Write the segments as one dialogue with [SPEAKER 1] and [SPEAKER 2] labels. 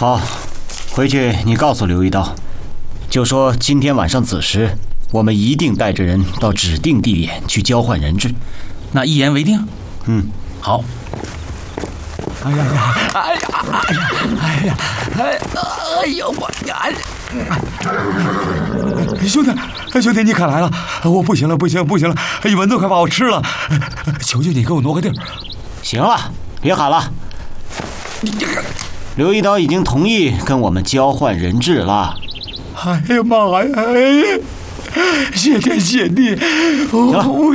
[SPEAKER 1] 好，回去你告诉刘一刀，就说今天晚上子时，我们一定带着人到指定地点去交换人质。
[SPEAKER 2] 那一言为定。好。
[SPEAKER 3] 哎呀呀！哎呀！哎呀！哎呀！哎呦我呀！兄弟，你可来了！我不行了，蚊子快把我吃了！求求你给我挪个地儿。
[SPEAKER 1] 行了，别喊了。刘一刀已经同意跟我们交换人质了。
[SPEAKER 3] 哎呀妈呀！哎呀！谢天谢地！我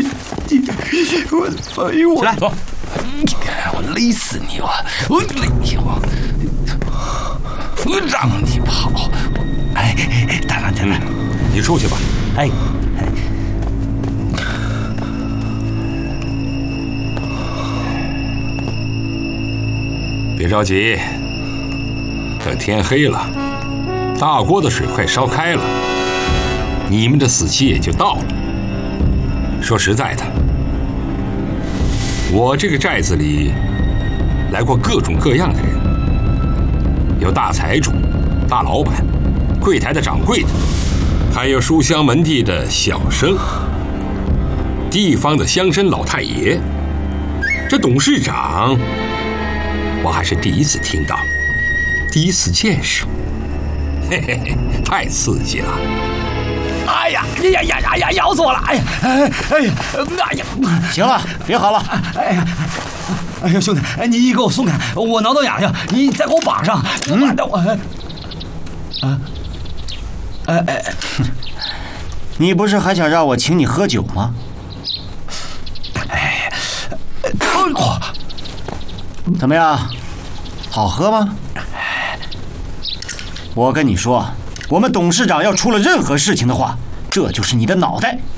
[SPEAKER 2] 起来走。
[SPEAKER 4] 我勒死你！我让你跑！哎，大郎家，
[SPEAKER 5] 你出去吧。
[SPEAKER 4] 哎，
[SPEAKER 5] 别着急，等天黑了，大锅的水快烧开了，你们的死期也就到了。说实在的，我这个寨子里来过各种各样的人，有大财主、大老板、柜台的掌柜的，还有书香门第的小生，地方的乡绅老太爷。这董事长，我还是第一次听到，第一次见识，嘿嘿嘿，太刺激了！
[SPEAKER 3] 哎呀，咬死我了！哎呀，
[SPEAKER 1] 行了，别喊了！
[SPEAKER 3] 哎呀，兄弟，你一给我松开，我挠痒痒，你再给我绑上。
[SPEAKER 1] 你不是还想让我请你喝酒吗？怎么样，好喝吗？我跟你说，我们董事长要出了任何事情的话，这就是你的脑袋。